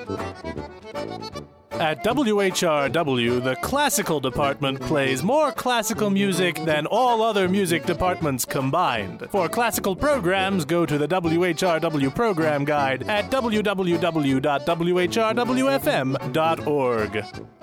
At WHRW, the classical department plays more classical music than all other music departments combined. For classical programs, go to the WHRW program guide at www.whrwfm.org.